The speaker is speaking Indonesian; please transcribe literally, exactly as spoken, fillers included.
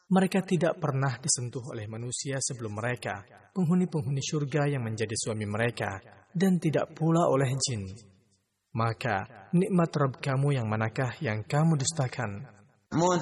Mereka tidak pernah disentuh oleh manusia sebelum mereka, penghuni-penghuni surga yang menjadi suami mereka, dan tidak pula oleh jin. Maka, nikmat Rabb kamu yang manakah yang kamu dustakan?